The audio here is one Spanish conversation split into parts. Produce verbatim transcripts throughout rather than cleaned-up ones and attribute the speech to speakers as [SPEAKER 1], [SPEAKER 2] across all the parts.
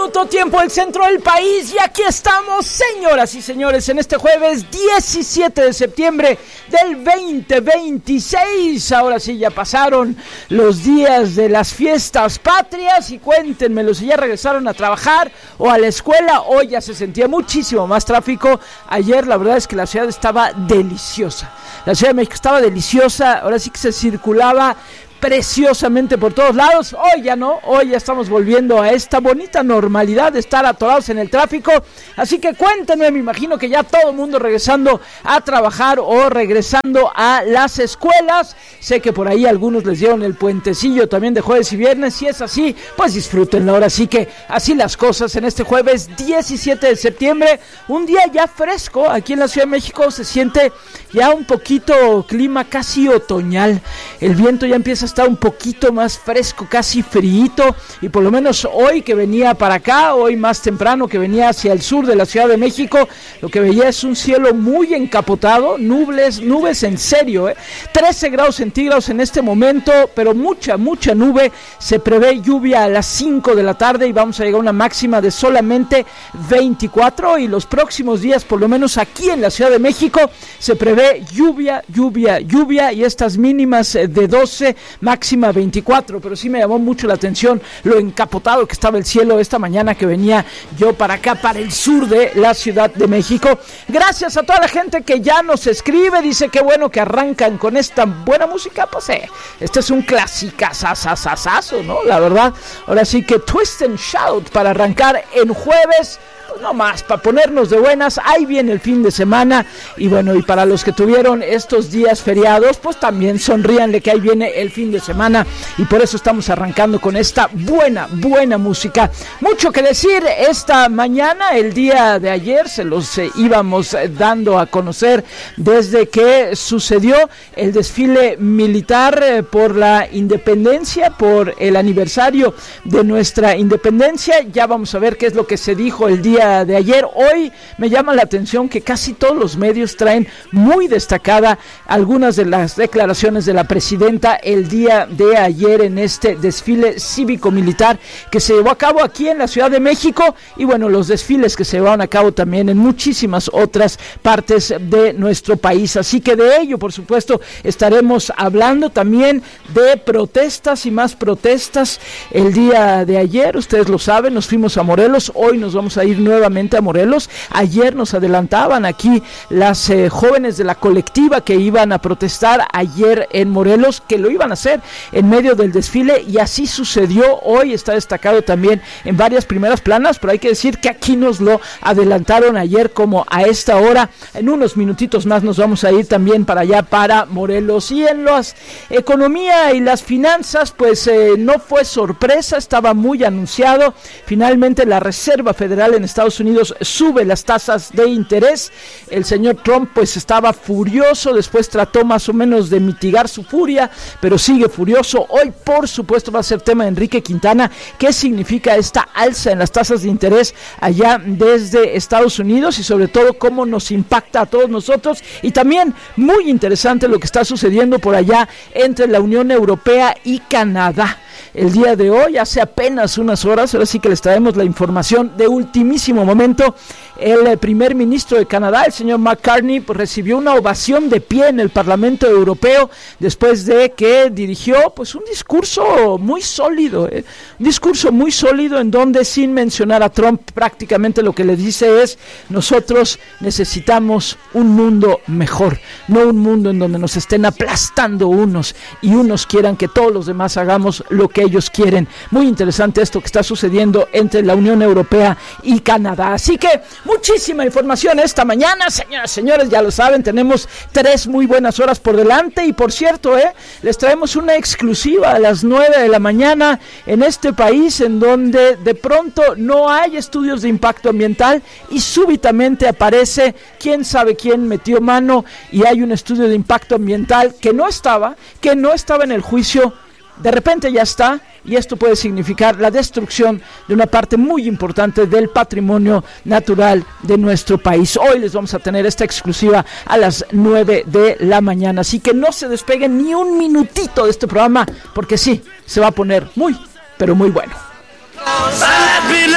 [SPEAKER 1] minuto, tiempo del centro del país, y aquí estamos, señoras y señores, en este jueves diecisiete de septiembre del veinte veintiséis. Ahora sí, ya pasaron los días de las fiestas patrias, y cuéntenmelo si ya regresaron a trabajar o a la escuela. Hoy ya se sentía muchísimo más tráfico. Ayer la verdad es que la ciudad estaba deliciosa. La Ciudad de México estaba deliciosa, ahora sí que se circulaba preciosamente por todos lados. Hoy ya no, hoy ya estamos volviendo a esta bonita normalidad de estar atorados en el tráfico, así que cuéntenme, me imagino que ya todo el mundo regresando a trabajar o regresando a las escuelas. Sé que por ahí algunos les dieron el puentecillo también de jueves y viernes. Si es así, pues disfrútenlo. Ahora sí que así las cosas en este jueves diecisiete de septiembre, un día ya fresco aquí en la Ciudad de México. Se siente ya un poquito clima casi otoñal, el viento ya empieza a estar un poquito más fresco, casi fríito, y por lo menos hoy que venía para acá, hoy más temprano que venía hacia el sur de la Ciudad de México, lo que veía es un cielo muy encapotado, nubes, nubes en serio, ¿eh? trece grados centígrados en este momento, pero mucha, mucha nube. Se prevé lluvia a las cinco de la tarde y vamos a llegar a una máxima de solamente veinticuatro, y los próximos días, por lo menos aquí en la Ciudad de México, se prevé lluvia, lluvia, lluvia, y estas mínimas de doce, máxima veinticuatro, pero sí me llamó mucho la atención lo encapotado que estaba el cielo esta mañana que venía yo para acá, para el sur de la Ciudad de México. Gracias a toda la gente que ya nos escribe, dice que bueno que arrancan con esta buena música. Pues eh, este es un clasicazazazazazo, ¿no? La verdad, ahora sí que Twist and Shout para arrancar en jueves. No más, para ponernos de buenas. Ahí viene el fin de semana, y bueno, y para los que tuvieron estos días feriados, pues también sonríanle que ahí viene el fin de semana, y por eso estamos arrancando con esta buena, buena música. Mucho que decir esta mañana. El día de ayer se los eh, íbamos eh, dando a conocer desde que sucedió el desfile militar eh, por la independencia, por el aniversario de nuestra independencia. Ya vamos a ver qué es lo que se dijo el día de ayer. Hoy me llama la atención que casi todos los medios traen muy destacada algunas de las declaraciones de la presidenta el día de ayer en este desfile cívico-militar que se llevó a cabo aquí en la Ciudad de México, y bueno, los desfiles que se llevaron a cabo también en muchísimas otras partes de nuestro país. Así que de ello, por supuesto, estaremos hablando también de protestas y más protestas. El día de ayer, ustedes lo saben, nos fuimos a Morelos. Hoy nos vamos a ir nuevamente a Morelos. Ayer nos adelantaban aquí las eh, jóvenes de la colectiva que iban a protestar ayer en Morelos, que lo iban a hacer en medio del desfile, y así sucedió. Hoy está destacado también en varias primeras planas, pero hay que decir que aquí nos lo adelantaron ayer como a esta hora. En unos minutitos más nos vamos a ir también para allá, para Morelos. Y en las economía y las finanzas, pues eh, no fue sorpresa, estaba muy anunciado. Finalmente la Reserva Federal en Estados Unidos sube las tasas de interés. El señor Trump pues estaba furioso, después trató más o menos de mitigar su furia, pero sigue furioso. Hoy por supuesto va a ser tema de Enrique Quintana, qué significa esta alza en las tasas de interés allá desde Estados Unidos, y sobre todo cómo nos impacta a todos nosotros. Y también muy interesante lo que está sucediendo por allá entre la Unión Europea y Canadá. El día de hoy, hace apenas unas horas, ahora sí que les traemos la información de ultimísimo momento. El primer ministro de Canadá, el señor Mark Carney, pues recibió una ovación de pie en el Parlamento Europeo después de que dirigió pues un discurso muy sólido, ¿eh? un discurso muy sólido en donde, sin mencionar a Trump, prácticamente lo que le dice es: nosotros necesitamos un mundo mejor, no un mundo en donde nos estén aplastando unos y unos quieran que todos los demás hagamos lo que ellos quieren. Muy interesante esto que está sucediendo entre la Unión Europea y Canadá. Así que muchísima información esta mañana, señoras y señores, ya lo saben, tenemos tres muy buenas horas por delante. Y por cierto, eh, les traemos una exclusiva a las nueve de la mañana en este país, en donde de pronto no hay estudios de impacto ambiental y súbitamente aparece quién sabe quién metió mano, y hay un estudio de impacto ambiental que no estaba, que no estaba en el juicio. De repente ya está, y esto puede significar la destrucción de una parte muy importante del patrimonio natural de nuestro país. Hoy les vamos a tener esta exclusiva a las nueve de la mañana, así que no se despeguen ni un minutito de este programa, porque sí, se va a poner muy, pero muy bueno.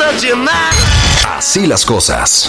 [SPEAKER 2] Así las cosas.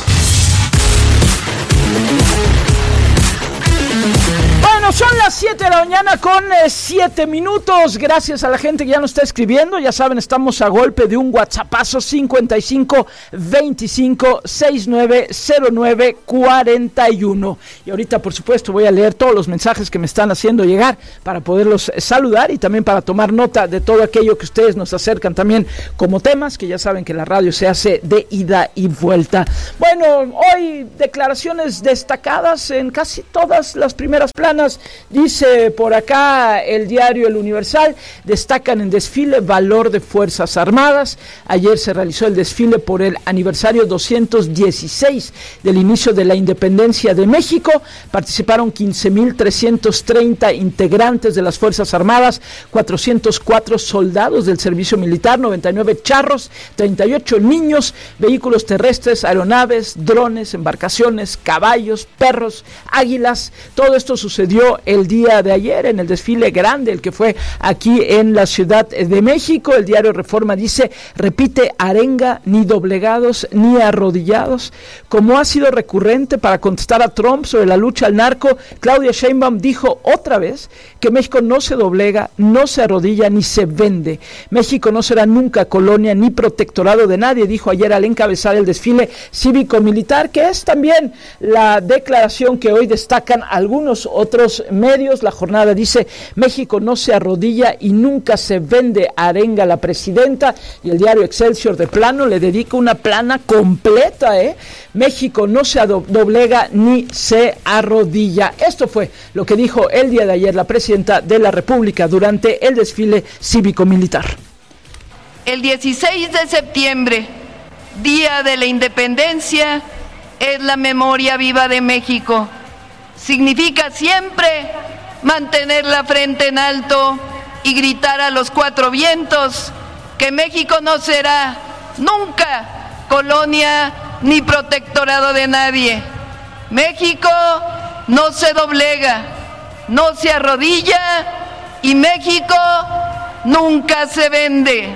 [SPEAKER 1] Bueno, son las siete de la mañana con siete minutos. Gracias a la gente que ya nos está escribiendo. Ya saben, estamos a golpe de un WhatsAppazo cincuenta y cinco veinticinco sesenta y nueve cero nueve cuarenta y uno. Y ahorita, por supuesto, voy a leer todos los mensajes que me están haciendo llegar para poderlos saludar y también para tomar nota de todo aquello que ustedes nos acercan también como temas, que ya saben que la radio se hace de ida y vuelta. Bueno, hoy declaraciones destacadas en casi todas las primeras planas. Dice por acá el diario El Universal, destacan en desfile valor de Fuerzas Armadas. Ayer se realizó el desfile por el aniversario doscientos dieciséis del inicio de la independencia de México. Participaron quince mil trescientos treinta integrantes de las Fuerzas Armadas, cuatrocientos cuatro soldados del servicio militar, noventa y nueve charros, treinta y ocho niños, vehículos terrestres, aeronaves, drones, embarcaciones, caballos, perros, águilas. Todo esto sucedió el día de ayer en el desfile grande, el que fue aquí en la Ciudad de México. El diario Reforma dice, repite, arenga, ni doblegados ni arrodillados. Como ha sido recurrente para contestar a Trump sobre la lucha al narco, Claudia Sheinbaum dijo otra vez que México no se doblega, no se arrodilla ni se vende. México no será nunca colonia ni protectorado de nadie, dijo ayer al encabezar el desfile cívico-militar, que es también la declaración que hoy destacan algunos otros medios. La Jornada dice, México no se arrodilla y nunca se vende, arenga la presidenta. Y el diario Excelsior de plano le dedica una plana completa, ¿eh? México no se doblega ni se arrodilla. Esto fue lo que dijo el día de ayer la presidenta de la República durante el desfile cívico-militar.
[SPEAKER 3] El dieciséis de septiembre, Día de la Independencia, es la memoria viva de México. Significa siempre mantener la frente en alto y gritar a los cuatro vientos que México no será nunca colonia ni protectorado de nadie. México no se doblega, no se arrodilla y México nunca se vende.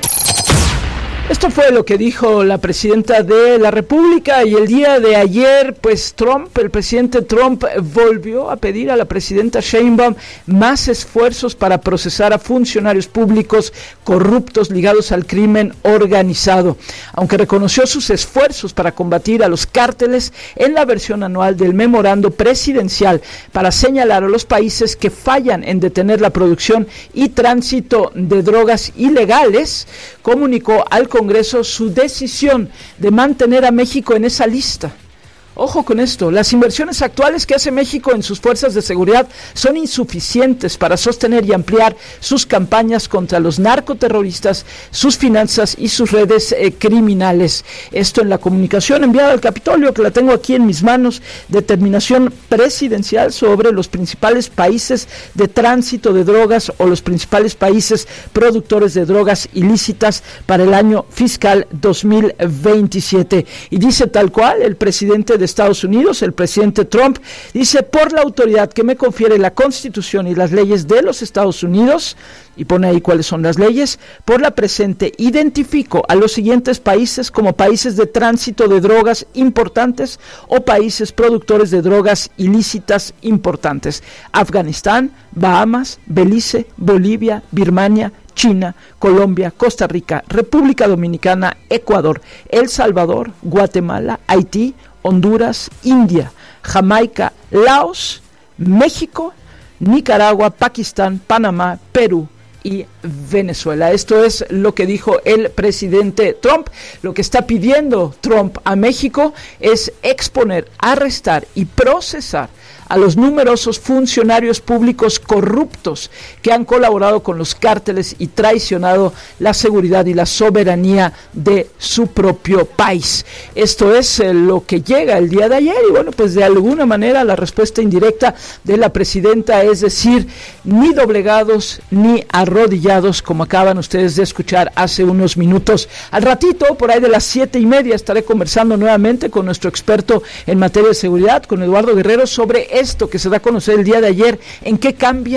[SPEAKER 1] Esto fue lo que dijo la presidenta de la República. Y el día de ayer, pues Trump, el presidente Trump, volvió a pedir a la presidenta Sheinbaum más esfuerzos para procesar a funcionarios públicos corruptos ligados al crimen organizado. Aunque reconoció sus esfuerzos para combatir a los cárteles en la versión anual del memorando presidencial para señalar a los países que fallan en detener la producción y tránsito de drogas ilegales, comunicó al Congreso su decisión de mantener a México en esa lista. Ojo con esto, las inversiones actuales que hace México en sus fuerzas de seguridad son insuficientes para sostener y ampliar sus campañas contra los narcoterroristas, sus finanzas y sus redes eh, criminales. Esto en la comunicación enviada al Capitolio, que la tengo aquí en mis manos, determinación presidencial sobre los principales países de tránsito de drogas o los principales países productores de drogas ilícitas para el año fiscal dos mil veintisiete. Y dice tal cual el presidente de Estados Unidos, el presidente Trump, dice, por la autoridad que me confiere la Constitución y las leyes de los Estados Unidos, y pone ahí cuáles son las leyes, por la presente identifico a los siguientes países como países de tránsito de drogas importantes o países productores de drogas ilícitas importantes: Afganistán, Bahamas, Belice, Bolivia, Birmania, China, Colombia, Costa Rica, República Dominicana, Ecuador, El Salvador, Guatemala, Haití, Honduras, India, Jamaica, Laos, México, Nicaragua, Pakistán, Panamá, Perú y Venezuela. Esto es lo que dijo el presidente Trump. Lo que está pidiendo Trump a México es exponer, arrestar y procesar a los numerosos funcionarios públicos corruptos que han colaborado con los cárteles y traicionado la seguridad y la soberanía de su propio país. Esto es eh, lo que llega el día de ayer, y bueno, pues de alguna manera la respuesta indirecta de la presidenta es decir, ni doblegados ni arrodillados, como acaban ustedes de escuchar hace unos minutos. Al ratito, por ahí de las siete y media, estaré conversando nuevamente con nuestro experto en materia de seguridad, con Eduardo Guerrero, sobre esto que se da a conocer el día de ayer. ¿En qué cambia?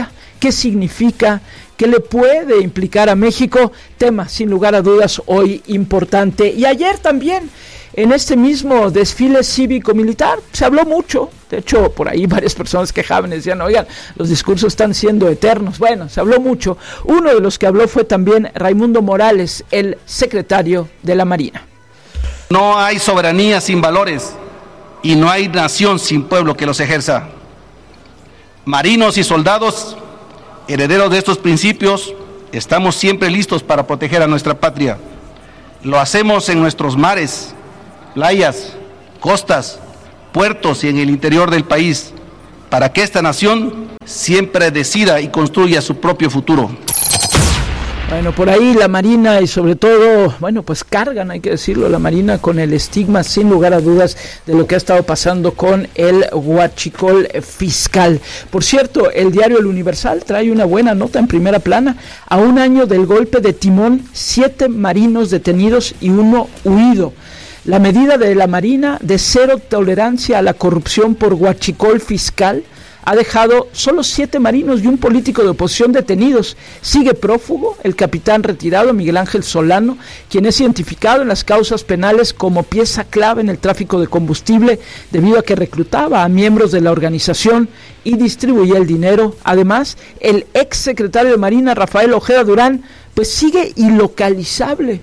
[SPEAKER 1] qué significa, qué le puede implicar a México, tema sin lugar a dudas hoy importante. Y ayer también, en este mismo desfile cívico-militar, se habló mucho. De hecho, por ahí varias personas quejaban y decían, oigan, los discursos están siendo eternos. Bueno, se habló mucho. Uno de los que habló fue también Raimundo Morales, el secretario de la Marina.
[SPEAKER 4] No hay soberanía sin valores y no hay nación sin pueblo que los ejerza. Marinos y soldados, herederos de estos principios, estamos siempre listos para proteger a nuestra patria. Lo hacemos en nuestros mares, playas, costas, puertos y en el interior del país, para que esta nación siempre decida y construya su propio futuro.
[SPEAKER 1] Bueno, por ahí la Marina y sobre todo, bueno, pues cargan, hay que decirlo, la Marina con el estigma, sin lugar a dudas, de lo que ha estado pasando con el huachicol fiscal. Por cierto, el diario El Universal trae una buena nota en primera plana. A un año del golpe de timón, siete marinos detenidos y uno huido. La medida de la Marina de cero tolerancia a la corrupción por huachicol fiscal ha dejado solo siete marinos y un político de oposición detenidos. Sigue prófugo el capitán retirado Miguel Ángel Solano, quien es identificado en las causas penales como pieza clave en el tráfico de combustible debido a que reclutaba a miembros de la organización y distribuía el dinero. Además, el ex secretario de Marina, Rafael Ojeda Durán, pues sigue ilocalizable.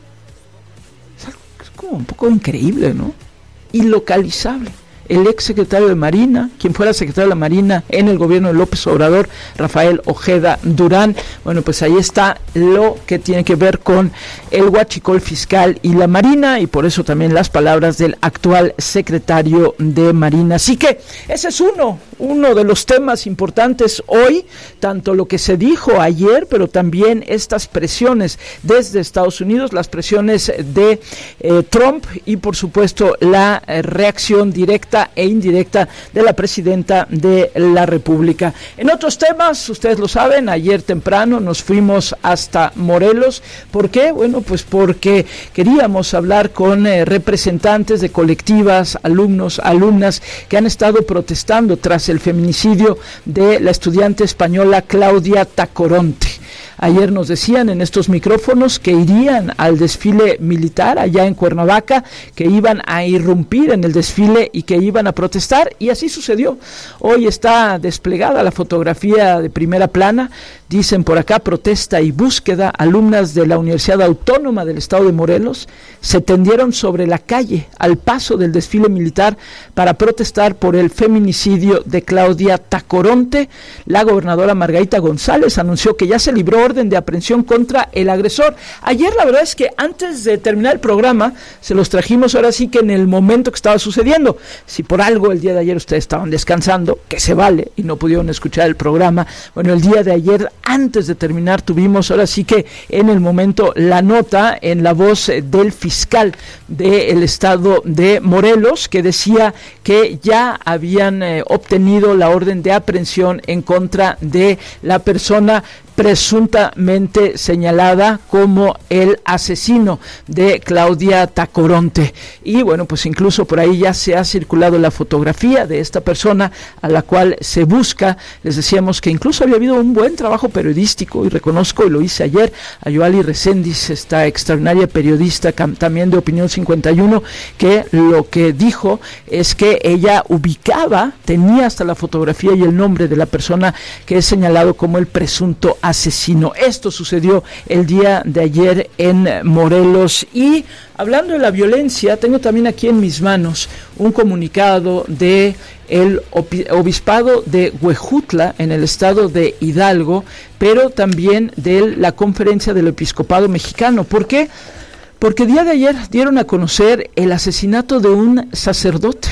[SPEAKER 1] Es algo, es como un poco increíble, ¿no? Ilocalizable. El ex secretario de Marina, quien fuera secretario de la Marina en el gobierno de López Obrador, Rafael Ojeda Durán. Bueno, pues ahí está lo que tiene que ver con el huachicol fiscal y la Marina, y por eso también las palabras del actual secretario de Marina. Así que ese es uno, uno de los temas importantes hoy, tanto lo que se dijo ayer, pero también estas presiones desde Estados Unidos, las presiones de eh, Trump y por supuesto la eh, reacción directa e indirecta de la presidenta de la República. En otros temas, ustedes lo saben, ayer temprano nos fuimos hasta Morelos. ¿Por qué? Bueno, pues porque queríamos hablar con eh, representantes de colectivas, alumnos, alumnas que han estado protestando tras el feminicidio de la estudiante española Claudia Tacoronte. Ayer nos decían en estos micrófonos que irían al desfile militar allá en Cuernavaca, que iban a irrumpir en el desfile y que iban a protestar, y así sucedió. Hoy está desplegada la fotografía de primera plana. Dicen por acá, protesta y búsqueda. Alumnas de la Universidad Autónoma del Estado de Morelos se tendieron sobre la calle al paso del desfile militar para protestar por el feminicidio de Claudia Tacoronte. La gobernadora Margarita González anunció que ya se libró orden de aprehensión contra el agresor. Ayer la verdad es que antes de terminar el programa se los trajimos ahora sí que en el momento que estaba sucediendo. Si por algo el día de ayer ustedes estaban descansando, que se vale, y no pudieron escuchar el programa, bueno, el día de ayer antes de terminar tuvimos ahora sí que en el momento la nota en la voz del fiscal del estado de Morelos, que decía que ya habían eh, obtenido la orden de aprehensión en contra de la persona presuntamente señalada como el asesino de Claudia Tacoronte. Y bueno, pues incluso por ahí ya se ha circulado la fotografía de esta persona a la cual se busca. Les decíamos que incluso había habido un buen trabajo periodístico, y reconozco, y lo hice ayer, a Yoali Reséndiz, esta extraordinaria periodista también de Opinión cincuenta y uno, que lo que dijo es que ella ubicaba, tenía hasta la fotografía y el nombre de la persona que es señalado como el presunto asesino. Esto sucedió el día de ayer en Morelos. Y hablando de la violencia, tengo también aquí en mis manos un comunicado de el obispado de Huejutla en el estado de Hidalgo, pero también de la Conferencia del Episcopado Mexicano. ¿Por qué? Porque el día de ayer dieron a conocer el asesinato de un sacerdote.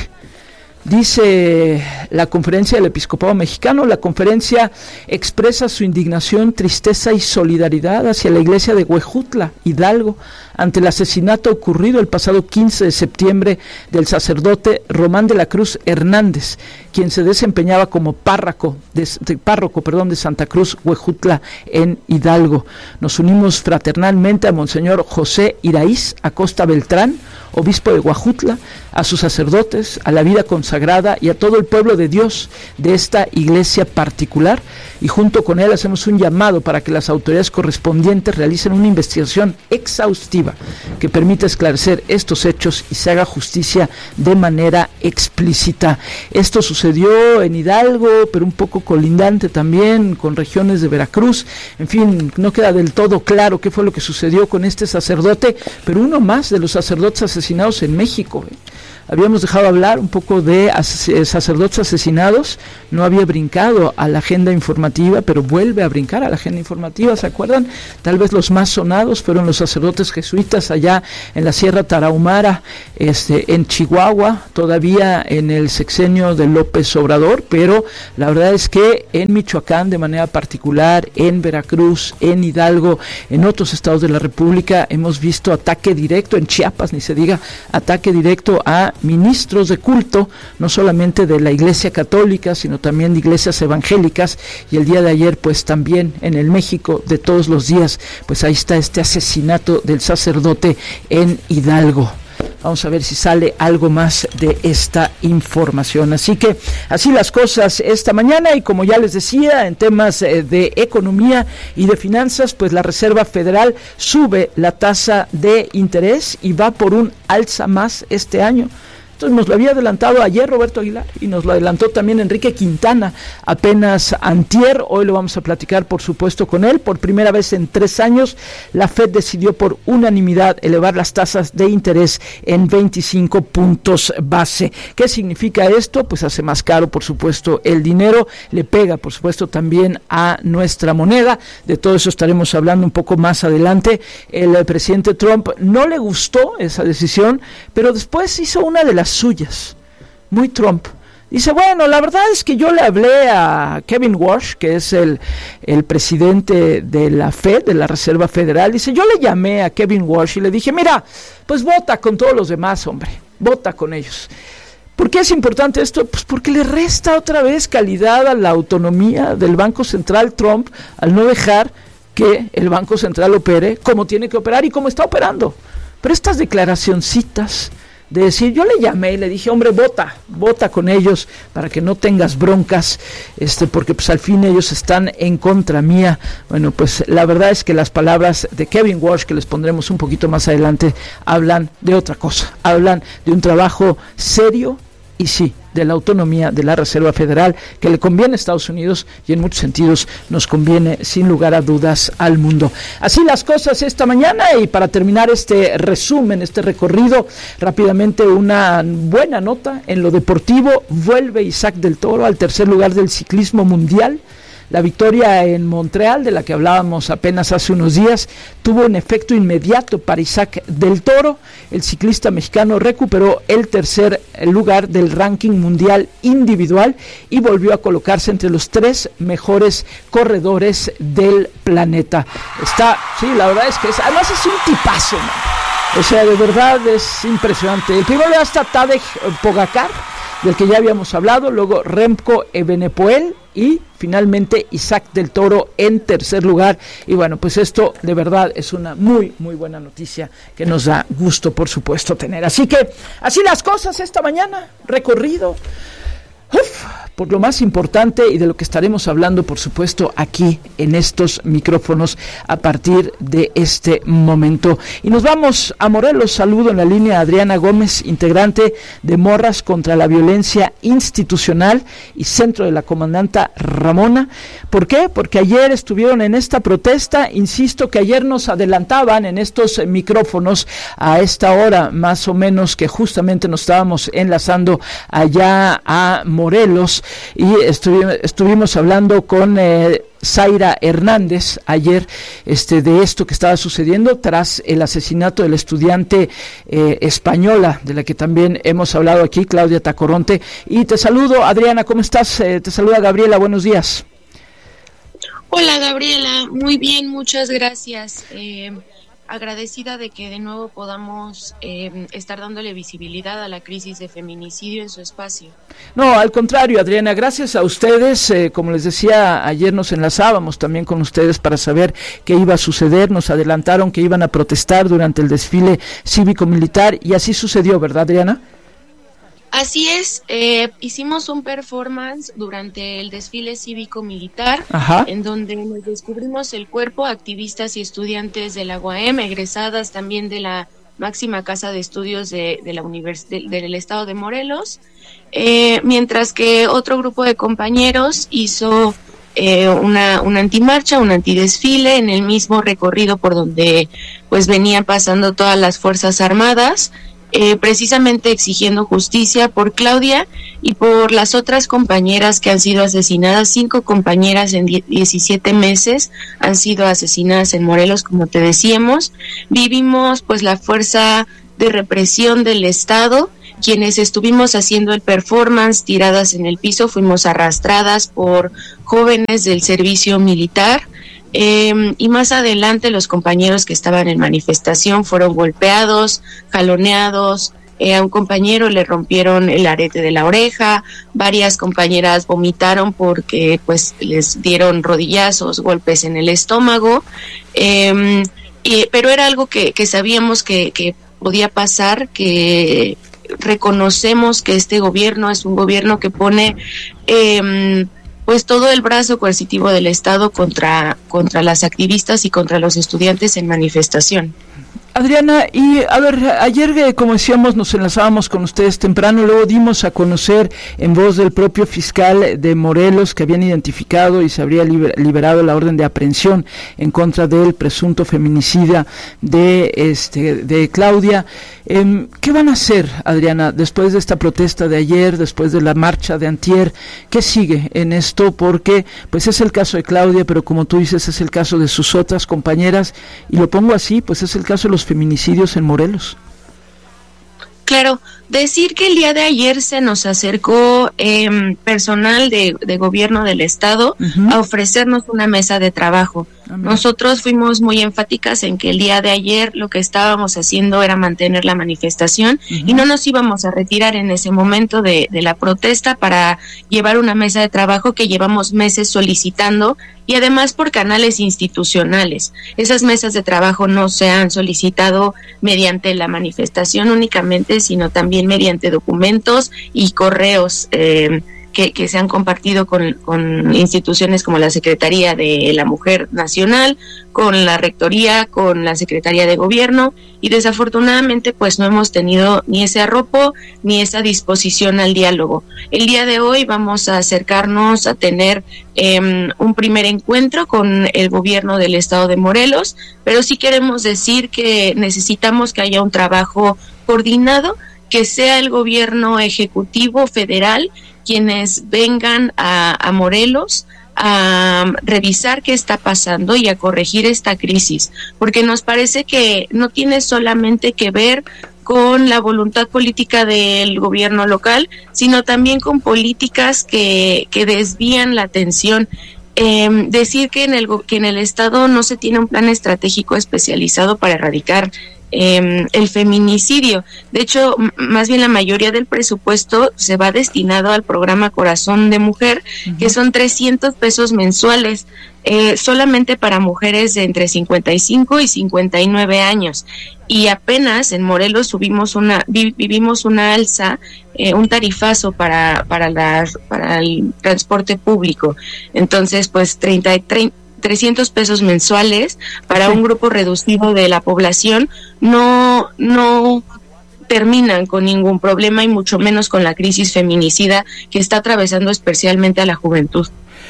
[SPEAKER 1] Dice la Conferencia del Episcopado Mexicano, la conferencia expresa su indignación, tristeza y solidaridad hacia la iglesia de Huejutla, Hidalgo, ante el asesinato ocurrido el pasado quince de septiembre del sacerdote Román de la Cruz Hernández, quien se desempeñaba como párroco de, de, párroco, perdón, de Santa Cruz, Huejutla, en Hidalgo. Nos unimos fraternalmente a Monseñor José Iraíz Acosta Beltrán, obispo de Huejutla, a sus sacerdotes, a la vida consagrada y a todo el pueblo de Dios de esta iglesia particular, y junto con él hacemos un llamado para que las autoridades correspondientes realicen una investigación exhaustiva que permita esclarecer estos hechos y se haga justicia de manera explícita. Esto sucedió en Hidalgo, pero un poco colindante también con regiones de Veracruz. En fin, no queda del todo claro qué fue lo que sucedió con este sacerdote, pero uno más de los sacerdotes asesinados en México. ¿eh? Habíamos dejado hablar un poco de as- sacerdotes asesinados, no había brincado a la agenda informativa, pero vuelve a brincar a la agenda informativa, ¿se acuerdan? Tal vez los más sonados fueron los sacerdotes jesuitas allá en la Sierra Tarahumara, este, en Chihuahua, todavía en el sexenio de López Obrador, pero la verdad es que en Michoacán de manera particular, en Veracruz, en Hidalgo, en otros estados de la República, hemos visto ataque directo, en Chiapas ni se diga, ataque directo a ministros de culto, no solamente de la Iglesia Católica, sino también de iglesias evangélicas, y el día de ayer, pues también en el México de todos los días, pues ahí está este asesinato del sacerdote en Hidalgo. Vamos a ver si sale algo más de esta información. Así que así las cosas esta mañana, y como ya les decía, en temas eh, de economía y de finanzas, pues la Reserva Federal sube la tasa de interés y va por un alza más este año. Entonces nos lo había adelantado ayer Roberto Aguilar y nos lo adelantó también Enrique Quintana apenas antier. Hoy lo vamos a platicar, por supuesto, con él. Por primera vez en tres años, la Fed decidió por unanimidad elevar las tasas de interés en veinticinco puntos base. ¿Qué significa esto? Pues hace más caro, por supuesto, el dinero, le pega, por supuesto, también a nuestra moneda. De todo eso estaremos hablando un poco más adelante. El, el presidente Trump no le gustó esa decisión, pero después hizo una de las suyas, muy Trump. Dice, bueno, la verdad es que yo le hablé a Kevin Walsh, que es el, el presidente de la Fed, de la Reserva Federal. Dice, yo le llamé a Kevin Walsh y le dije, mira, pues vota con todos los demás, hombre, vota con ellos. ¿Por qué es importante esto? Pues porque le resta otra vez calidad a la autonomía del Banco Central Trump al no dejar que el Banco Central opere como tiene que operar y como está operando. Pero estas declaracioncitas de decir, yo le llamé y le dije, hombre, vota, vota con ellos para que no tengas broncas, este, porque pues al fin ellos están en contra mía. Bueno, pues la verdad es que las palabras de Kevin Walsh, que les pondremos un poquito más adelante, hablan de otra cosa, hablan de un trabajo serio y sí, de la autonomía de la Reserva Federal, que le conviene a Estados Unidos y en muchos sentidos nos conviene sin lugar a dudas al mundo. Así las cosas esta mañana, y para terminar este resumen, este recorrido, rápidamente una buena nota en lo deportivo. Vuelve Isaac del Toro al tercer lugar del ciclismo mundial. La victoria en Montreal, de la que hablábamos apenas hace unos días, tuvo un efecto inmediato para Isaac del Toro. El ciclista mexicano recuperó el tercer lugar del ranking mundial individual y volvió a colocarse entre los tres mejores corredores del planeta. Está, sí, la verdad es que es, además es un tipazo, ¿no? O sea, de verdad es impresionante. El primero está Tadej Pogacar, del que ya habíamos hablado, luego Remco Evenepoel y finalmente Isaac del Toro en tercer lugar. Y bueno, pues esto de verdad es una muy, muy buena noticia que nos da gusto, por supuesto, tener. Así que, así las cosas esta mañana, recorrido uf, por lo más importante y de lo que estaremos hablando, por supuesto, aquí en estos micrófonos a partir de este momento. Y nos vamos a Morelos. Saludo en la línea a Adriana Gómez, integrante de Morras contra la Violencia Institucional y Centro de la Comandanta Ramona. ¿Por qué? Porque ayer estuvieron en esta protesta. Insisto que ayer nos adelantaban en estos micrófonos a esta hora, más o menos, que justamente nos estábamos enlazando allá a Morelos. Y estuvi- estuvimos hablando con eh, Zaira Hernández ayer este, de esto que estaba sucediendo tras el asesinato del estudiante eh, española, de la que también hemos hablado aquí, Claudia Tacoronte. Y te saludo, Adriana, ¿cómo estás? Eh, te saluda Gabriela, buenos días.
[SPEAKER 5] Hola, Gabriela, muy bien, muchas gracias. Eh, agradecida de que de nuevo podamos eh, estar dándole visibilidad a la crisis de feminicidio en su espacio.
[SPEAKER 1] No, al contrario, Adriana, gracias a ustedes. Eh, como les decía, ayer nos enlazábamos también con ustedes para saber qué iba a suceder. Nos adelantaron que iban a protestar durante el desfile cívico-militar y así sucedió, ¿verdad, Adriana?
[SPEAKER 5] Así es, eh, hicimos un performance durante el desfile cívico-militar,
[SPEAKER 1] Ajá.
[SPEAKER 5] en donde nos descubrimos el cuerpo, activistas y estudiantes de la U A M, egresadas también de la máxima casa de estudios de, de la univers- de, del estado de Morelos, eh, mientras que otro grupo de compañeros hizo eh, una, una antimarcha, un antidesfile en el mismo recorrido por donde pues venían pasando todas las Fuerzas Armadas, Eh, precisamente exigiendo justicia por Claudia y por las otras compañeras que han sido asesinadas. Cinco compañeras en diecisiete meses han sido asesinadas en Morelos, como te decíamos. Vivimos pues la fuerza de represión del Estado. Quienes estuvimos haciendo el performance tiradas en el piso fuimos arrastradas por jóvenes del servicio militar. Eh, y más adelante los compañeros que estaban en manifestación fueron golpeados, jaloneados, eh, a un compañero le rompieron el arete de la oreja, varias compañeras vomitaron porque pues les dieron rodillazos, golpes en el estómago, eh, y, pero era algo que, que sabíamos que, que podía pasar, que reconocemos que este gobierno es un gobierno que pone eh, pues todo el brazo coercitivo del Estado contra, contra las activistas y contra los estudiantes en manifestación.
[SPEAKER 1] Adriana, y a ver, ayer, como decíamos, nos enlazábamos con ustedes temprano, luego dimos a conocer en voz del propio fiscal de Morelos que habían identificado y se habría liber, liberado la orden de aprehensión en contra del presunto feminicida de este de Claudia. Eh, ¿Qué van a hacer, Adriana, después de esta protesta de ayer, después de la marcha de antier? ¿Qué sigue en esto? Porque pues es el caso de Claudia, pero como tú dices, es el caso de sus otras compañeras, y lo pongo así, pues es el caso de los feminicidios en Morelos.
[SPEAKER 5] Claro, decir que el día de ayer se nos acercó eh, personal de, de gobierno del estado uh-huh. a ofrecernos una mesa de trabajo. Ah, Nosotros fuimos muy enfáticas en que el día de ayer lo que estábamos haciendo era mantener la manifestación uh-huh. y no nos íbamos a retirar en ese momento de, de la protesta para llevar una mesa de trabajo que llevamos meses solicitando, y además por canales institucionales. Esas mesas de trabajo no se han solicitado mediante la manifestación únicamente, sino también mediante documentos y correos eh, que, que se han compartido con, con instituciones como la Secretaría de la Mujer Nacional, con la Rectoría, con la Secretaría de Gobierno, y desafortunadamente pues no hemos tenido ni ese arropo ni esa disposición al diálogo. El día de hoy vamos a acercarnos a tener eh, un primer encuentro con el gobierno del estado de Morelos, pero sí queremos decir que necesitamos que haya un trabajo coordinado, que sea el gobierno ejecutivo federal quienes vengan a, a Morelos a revisar qué está pasando y a corregir esta crisis, porque nos parece que no tiene solamente que ver con la voluntad política del gobierno local, sino también con políticas que, que desvían la atención. Eh, decir que en el que en el estado no se tiene un plan estratégico especializado para erradicar Eh, el feminicidio. De hecho, m- más bien la mayoría del presupuesto se va destinado al programa Corazón de Mujer, uh-huh. que son trescientos pesos mensuales, eh, solamente para mujeres de entre cincuenta y cinco y cincuenta y nueve años. Y apenas en Morelos subimos una, vi- vivimos una alza, eh, un tarifazo para, para, la, para el transporte público. Entonces, pues treinta, treinta trescientos pesos mensuales para un grupo reducido de la población no no terminan con ningún problema, y mucho menos con la crisis feminicida que está atravesando especialmente a la juventud.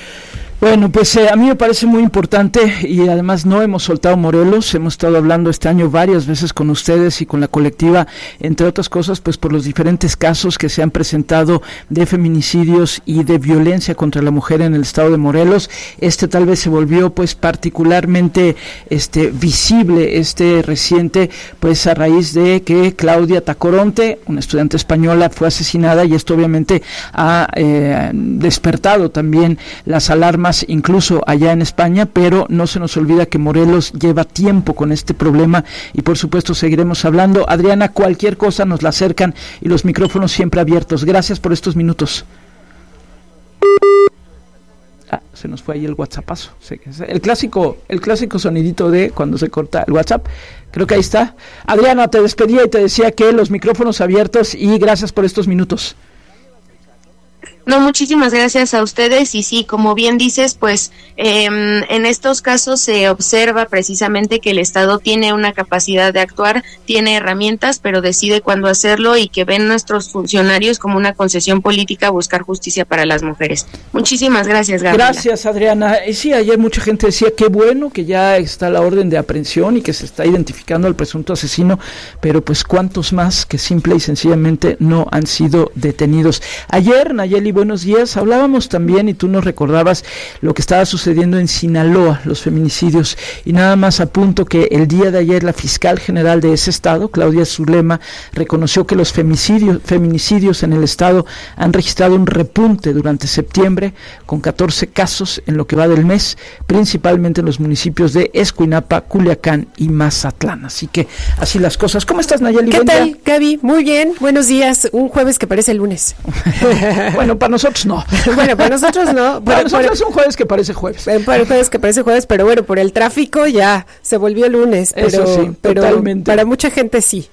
[SPEAKER 1] Bueno, pues eh, a mí me parece muy importante, y además no hemos soltado Morelos. Hemos estado hablando este año varias veces con ustedes y con la colectiva, entre otras cosas, pues por los diferentes casos que se han presentado de feminicidios y de violencia contra la mujer en el estado de Morelos. Este tal vez se volvió pues particularmente este visible, este reciente, pues a raíz de que Claudia Tacoronte, una estudiante española, fue asesinada, y esto obviamente ha eh, despertado también las alarmas incluso allá en España, pero no se nos olvida que Morelos lleva tiempo con este problema, y por supuesto seguiremos hablando. Adriana, cualquier cosa nos la acercan, y los micrófonos siempre abiertos. Gracias por estos minutos. Ah, se nos fue ahí el WhatsAppazo. El clásico, el clásico sonidito de cuando se corta el WhatsApp. Creo que ahí está. Adriana, te despedía y te decía que los micrófonos abiertos y gracias por estos minutos.
[SPEAKER 5] No, muchísimas gracias a ustedes y sí, como bien dices, pues eh, en estos casos se observa precisamente que el Estado tiene una capacidad de actuar, tiene herramientas, pero decide cuándo hacerlo y que ven nuestros funcionarios como una concesión política buscar justicia para las mujeres. Muchísimas gracias, Gabriela.
[SPEAKER 1] Gracias, Adriana. Y sí, ayer mucha gente decía qué bueno que ya está la orden de aprehensión y que se está identificando al presunto asesino, pero pues cuántos más que simple y sencillamente no han sido detenidos. Ayer, Nayeli, buenos días. Hablábamos también y tú nos recordabas lo que estaba sucediendo en Sinaloa, los feminicidios, y nada más apunto que el día de ayer la fiscal general de ese estado, Claudia Zulema, reconoció que los feminicidios, feminicidios en el estado han registrado un repunte durante septiembre con catorce casos en lo que va del mes, principalmente en los municipios de Escuinapa, Culiacán y Mazatlán. Así que así las cosas. ¿Cómo estás, Nayeli?
[SPEAKER 6] ¿Qué tal, Gaby? Muy bien, buenos días. Un jueves que parece lunes.
[SPEAKER 1] Bueno, para nosotros no.
[SPEAKER 6] Bueno, para nosotros no.
[SPEAKER 1] Para
[SPEAKER 6] Pero,
[SPEAKER 1] nosotros
[SPEAKER 6] por,
[SPEAKER 1] es un jueves que parece jueves.
[SPEAKER 6] Para el jueves que parece jueves, pero bueno, por el tráfico ya se volvió lunes. Pero,
[SPEAKER 1] Eso sí,
[SPEAKER 6] pero
[SPEAKER 1] totalmente.
[SPEAKER 6] Para mucha gente sí.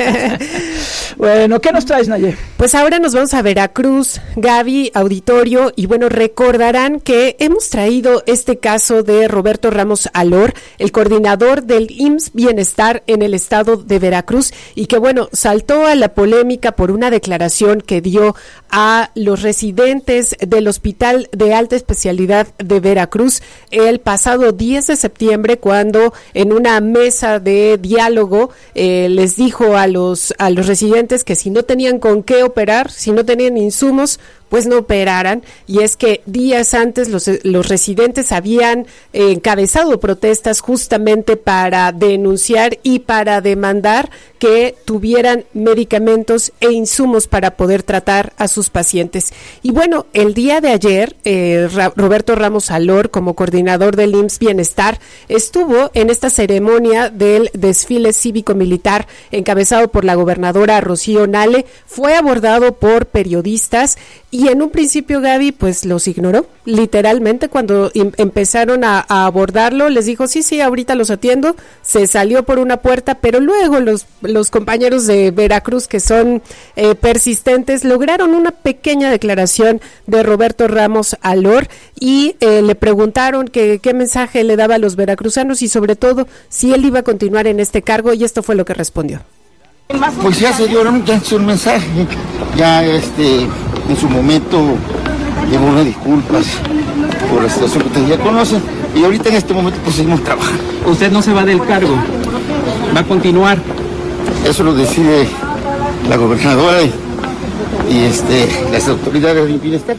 [SPEAKER 1] Bueno, ¿qué nos traes, Naye?
[SPEAKER 6] Pues ahora nos vamos a Veracruz, Gaby, auditorio, y bueno, recordarán que hemos traído este caso de Roberto Ramos Alor, el coordinador del I M S S Bienestar en el estado de Veracruz, y que bueno, saltó a la polémica por una declaración que dio a los residentes del Hospital de Alta Especialidad de Veracruz el pasado diez de septiembre, cuando en una mesa de diálogo eh, les dijo a los, a los residentes que si no tenían con qué operar, si no tenían insumos, pues no operaran, y es que días antes los, los residentes habían eh, encabezado protestas justamente para denunciar y para demandar que tuvieran medicamentos e insumos para poder tratar a sus pacientes. Y bueno, el día de ayer, eh, Ra- Roberto Ramos Alor, como coordinador del I M S S Bienestar, estuvo en esta ceremonia del desfile cívico-militar encabezado por la gobernadora Rocío Nale. Fue abordado por periodistas y en un principio, Gaby, pues los ignoró, literalmente. Cuando im- empezaron a, a abordarlo, les dijo, sí, sí, ahorita los atiendo, se salió por una puerta, pero luego los, los compañeros de Veracruz, que son eh, persistentes, lograron una pequeña declaración de Roberto Ramos Alor y eh, le preguntaron que, qué mensaje le daba a los veracruzanos y sobre todo si él iba a continuar en este cargo, y esto fue lo que respondió.
[SPEAKER 7] Pues ya se dieron ya un mensaje, ya este en su momento llevó unas disculpas por la situación que ustedes ya conocen, y ahorita en este momento pues seguimos trabajando.
[SPEAKER 8] Usted no se va del cargo, va a continuar.
[SPEAKER 7] Eso lo decide la gobernadora y, y este las autoridades del bienestar.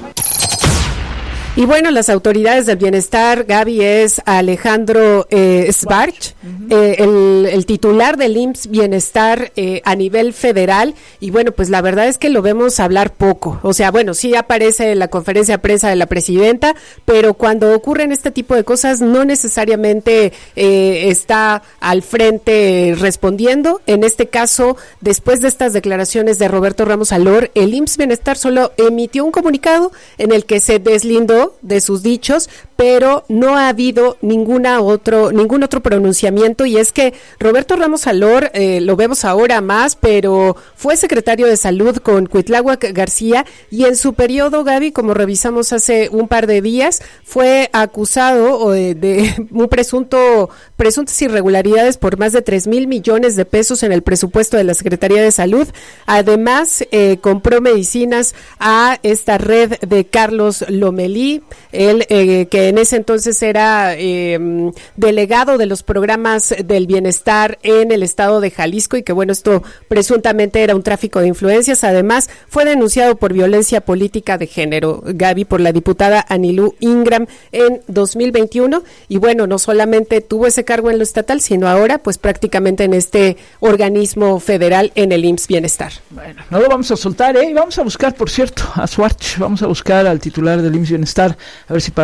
[SPEAKER 6] Y bueno, las autoridades del bienestar, Gaby, es Alejandro eh, Sbarch, uh-huh. eh, el, el titular del I M S S Bienestar eh, a nivel federal, y bueno, pues la verdad es que lo vemos hablar poco. O sea, bueno, sí aparece en la conferencia de prensa de la presidenta, pero cuando ocurren este tipo de cosas no necesariamente eh, está al frente respondiendo. En este caso, después de estas declaraciones de Roberto Ramos Alor, el I M S S Bienestar solo emitió un comunicado en el que se deslindó de sus dichos, pero no ha habido ninguna otro, ningún otro pronunciamiento, y es que Roberto Ramos Alor, eh, lo vemos ahora más, pero fue secretario de Salud con Cuitláhuac García, y en su periodo, Gaby, como revisamos hace un par de días, fue acusado de, de un presunto, presuntas irregularidades por más de tres mil millones de pesos en el presupuesto de la Secretaría de Salud. Además, eh, compró medicinas a esta red de Carlos Lomelí, él eh, que en ese entonces era eh, delegado de los programas del bienestar en el estado de Jalisco, y que bueno, esto presuntamente era un tráfico de influencias. Además, fue denunciado por violencia política de género, Gaby, por la diputada Anilú Ingram en dos mil veintiuno, y bueno, no solamente tuvo ese cargo en lo estatal, sino ahora pues prácticamente en este organismo federal, en el I M S S Bienestar.
[SPEAKER 1] Bueno, no lo vamos a soltar, ¿eh? Y vamos a buscar, por cierto, a Swarch, vamos a buscar al titular del I M S S Bienestar, a ver si para la próxima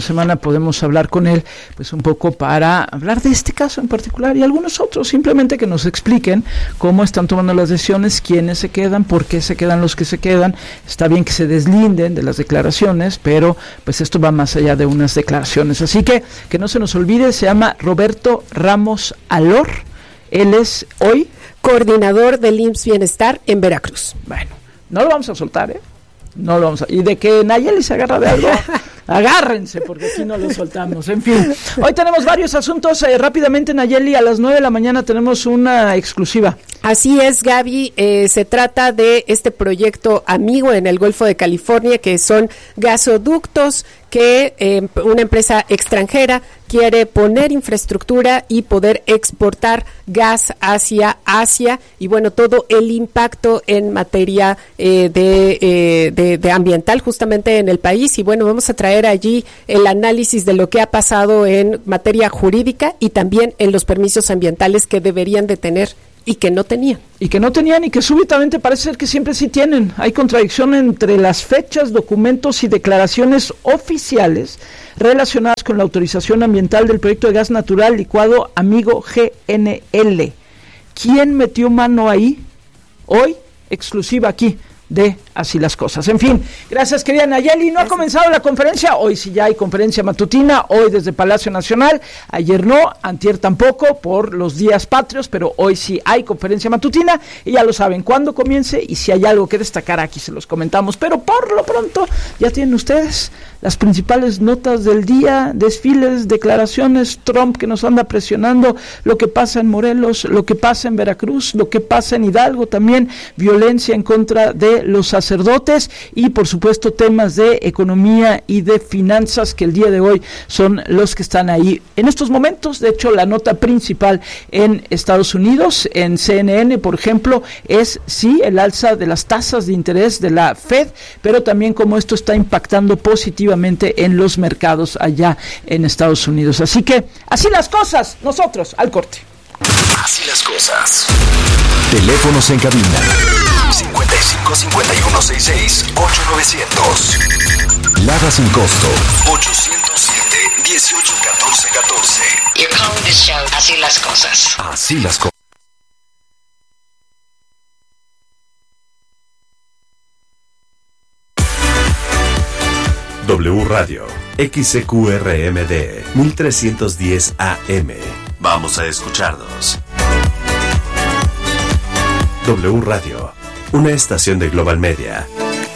[SPEAKER 1] semana podemos hablar con él, pues un poco para hablar de este caso en particular y algunos otros, simplemente que nos expliquen cómo están tomando las decisiones, quiénes se quedan, por qué se quedan los que se quedan. Está bien que se deslinden de las declaraciones, pero pues esto va más allá de unas declaraciones. Así que, que no se nos olvide, se llama Roberto Ramos Alor. Él es hoy
[SPEAKER 6] coordinador del I M S S Bienestar en Veracruz.
[SPEAKER 1] Bueno, no lo vamos a soltar, ¿eh? No lo vamos a... Y de que Nayeli se agarra de algo, agárrense, porque aquí no lo soltamos. En fin, hoy tenemos varios asuntos. Eh, rápidamente, Nayeli, a las nueve de la mañana tenemos una exclusiva.
[SPEAKER 6] Así es, Gaby, eh, se trata de este proyecto amigo en el Golfo de California, que son gasoductos que eh, una empresa extranjera quiere poner infraestructura y poder exportar gas hacia Asia, y bueno, todo el impacto en materia eh, de, eh, de, de ambiental justamente en el país. Y bueno, vamos a traer allí el análisis de lo que ha pasado en materia jurídica y también en los permisos ambientales que deberían de tener y que no tenían.
[SPEAKER 1] Y que no tenían y que súbitamente parece ser que siempre sí tienen. Hay contradicción entre las fechas, documentos y declaraciones oficiales relacionadas con la autorización ambiental del proyecto de gas natural licuado Amigo G N L. ¿Quién metió mano ahí? Hoy, exclusiva aquí de Así las Cosas. En fin, gracias, querida Nayeli. No ha comenzado la conferencia, hoy sí ya hay conferencia matutina, hoy desde Palacio Nacional, ayer no, antier tampoco, por los días patrios, pero hoy sí hay conferencia matutina, y ya lo saben, cuándo comience, y si hay algo que destacar aquí se los comentamos, pero por lo pronto ya tienen ustedes las principales notas del día, desfiles, declaraciones, Trump que nos anda presionando, lo que pasa en Morelos, lo que pasa en Veracruz, lo que pasa en Hidalgo también, violencia en contra de los sacerdotes y por supuesto temas de economía y de finanzas que el día de hoy son los que están ahí en estos momentos. De hecho, la nota principal en Estados Unidos, en C N N por ejemplo, es sí el alza de las tasas de interés de la Fed, pero también cómo esto está impactando positivamente en los mercados allá en Estados Unidos. Así que así las cosas, nosotros al corte.
[SPEAKER 2] Así las cosas. Teléfonos en cabina cincuenta y cinco, cincuenta y uno, sesenta y seis, ocho novecientos. Lada sin costo ochocientos siete, dieciocho, catorce, catorce.
[SPEAKER 9] You're calling this show Así las Cosas.
[SPEAKER 2] Así las cosas.
[SPEAKER 10] W Radio, X C Q R M D, mil trescientos diez A M. Vamos a escucharnos. W Radio, una estación de Global Media.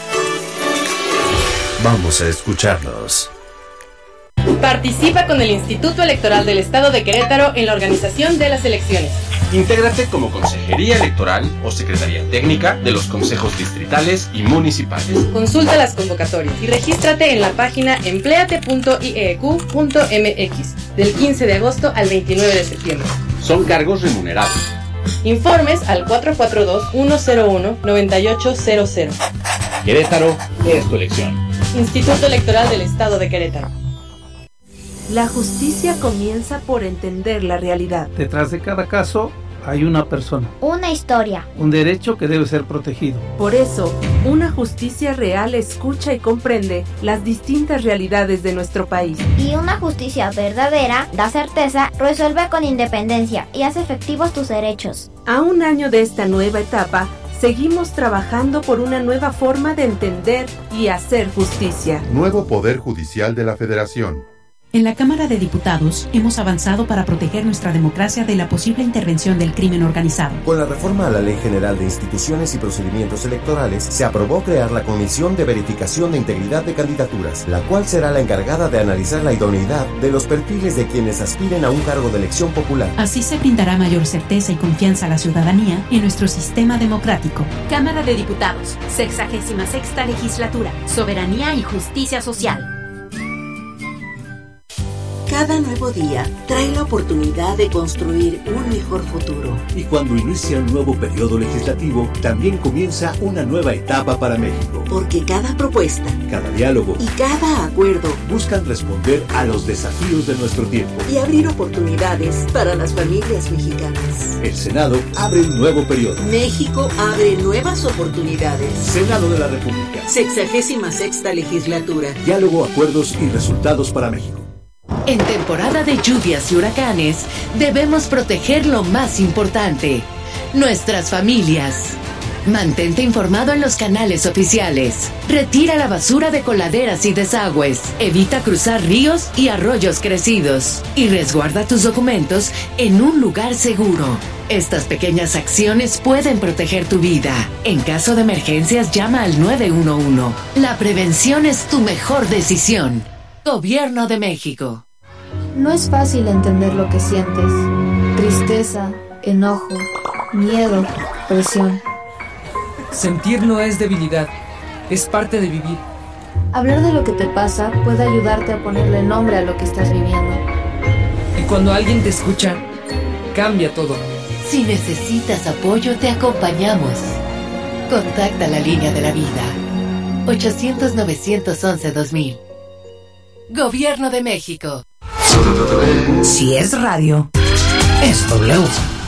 [SPEAKER 10] Vamos a escucharnos.
[SPEAKER 11] Participa con el Instituto Electoral del Estado de Querétaro en la organización de las elecciones.
[SPEAKER 12] Intégrate como Consejería Electoral o Secretaría Técnica de los consejos distritales y municipales.
[SPEAKER 11] Consulta las convocatorias y regístrate en la página empleate punto i e q punto m x del quince de agosto al veintinueve de septiembre.
[SPEAKER 12] Son cargos remunerados.
[SPEAKER 11] Informes al cuatro cuatro dos, uno cero uno, nueve ocho cero cero.
[SPEAKER 12] Querétaro es tu elección.
[SPEAKER 11] Instituto Electoral del Estado de Querétaro.
[SPEAKER 13] La justicia comienza por entender la realidad.
[SPEAKER 14] Detrás de cada caso hay una persona.
[SPEAKER 15] Una historia.
[SPEAKER 14] Un derecho que debe ser protegido.
[SPEAKER 13] Por eso, una justicia real escucha y comprende las distintas realidades de nuestro país.
[SPEAKER 15] Y una justicia verdadera da certeza, resuelve con independencia y hace efectivos tus derechos.
[SPEAKER 13] A un año de esta nueva etapa, seguimos trabajando por una nueva forma de entender y hacer justicia.
[SPEAKER 16] Nuevo Poder Judicial de la Federación.
[SPEAKER 17] En la Cámara de Diputados hemos avanzado para proteger nuestra democracia de la posible intervención del crimen organizado.
[SPEAKER 18] Con la reforma a la Ley General de Instituciones y Procedimientos Electorales, se aprobó crear la Comisión de Verificación de Integridad de Candidaturas, la cual será la encargada de analizar la idoneidad de los perfiles de quienes aspiren a un cargo de elección popular.
[SPEAKER 17] Así se brindará mayor certeza y confianza a la ciudadanía en nuestro sistema democrático.
[SPEAKER 19] Cámara de Diputados, sexagésima sexta legislatura, soberanía y justicia social.
[SPEAKER 20] Cada nuevo día trae la oportunidad de construir un mejor futuro.
[SPEAKER 21] Y cuando inicia un nuevo periodo legislativo, también comienza una nueva etapa para México.
[SPEAKER 20] Porque cada propuesta,
[SPEAKER 21] cada diálogo
[SPEAKER 20] y cada acuerdo
[SPEAKER 21] buscan responder a los desafíos de nuestro tiempo
[SPEAKER 20] y abrir oportunidades para las familias mexicanas.
[SPEAKER 21] El Senado abre un nuevo periodo.
[SPEAKER 20] México abre nuevas oportunidades.
[SPEAKER 21] Senado de la República.
[SPEAKER 20] Sexagésima sexta legislatura.
[SPEAKER 21] Diálogo, acuerdos y resultados para México.
[SPEAKER 22] En temporada de lluvias y huracanes, debemos proteger lo más importante, nuestras familias. Mantente informado en los canales oficiales. Retira la basura de coladeras y desagües. Evita cruzar ríos y arroyos crecidos. Y resguarda tus documentos en un lugar seguro. Estas pequeñas acciones pueden proteger tu vida. En caso de emergencias, llama al nueve uno uno. La prevención es tu mejor decisión. Gobierno de México.
[SPEAKER 23] No es fácil entender lo que sientes. Tristeza, enojo, miedo, presión.
[SPEAKER 24] Sentir no es debilidad, es parte de vivir.
[SPEAKER 23] Hablar de lo que te pasa puede ayudarte a ponerle nombre a lo que estás viviendo.
[SPEAKER 24] Y cuando alguien te escucha, cambia todo.
[SPEAKER 22] Si necesitas apoyo, te acompañamos. Contacta la línea de la vida. ochocientos, novecientos once, dos mil. Gobierno de México.
[SPEAKER 25] Si es radio, es W.